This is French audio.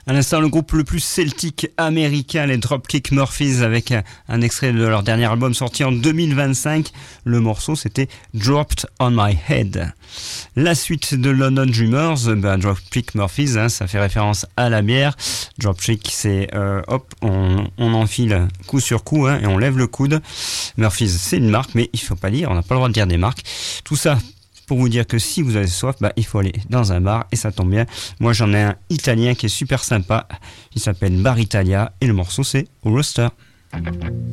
À l'instant, le groupe le plus celtique américain, les Dropkick Murphys, avec un extrait de leur dernier album sorti en 2025. Le morceau, c'était Dropped on My Head. La suite de London Dreamers, Dropkick Murphys, ça fait référence à la bière. Dropkick, c'est on enfile coup sur coup et on lève le coude. Murphys, c'est une marque, mais il faut pas dire, on n'a pas le droit de dire des marques. Tout ça pour vous dire que si vous avez soif, il faut aller dans un bar et ça tombe bien. Moi j'en ai un italien qui est super sympa, il s'appelle Bar Italia et le morceau c'est Roaster.